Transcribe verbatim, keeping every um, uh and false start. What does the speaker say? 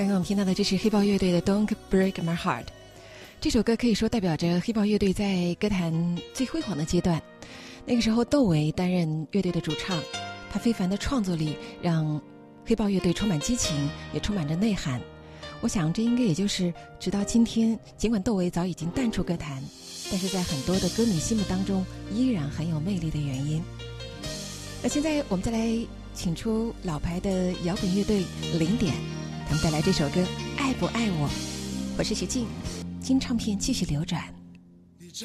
刚刚我们听到的这是黑豹乐队的 Don't Break My Heart， 这首歌可以说代表着黑豹乐队在歌坛最辉煌的阶段。那个时候窦唯担任乐队的主唱，他非凡的创作力让黑豹乐队充满激情，也充满着内涵。我想这应该也就是直到今天，尽管窦唯早已经淡出歌坛，但是在很多的歌迷心目当中依然很有魅力的原因。那现在我们再来请出老牌的摇滚乐队零点，他们带来这首歌《爱不爱我》。我是徐静，金唱片继续流转。